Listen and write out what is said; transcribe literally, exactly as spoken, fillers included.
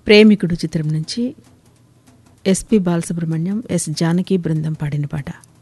ప్రేమికుడు చిత్రం నుంచి SP Balasubrahmanyam, yes Janaki బృందం పాడిన పాట.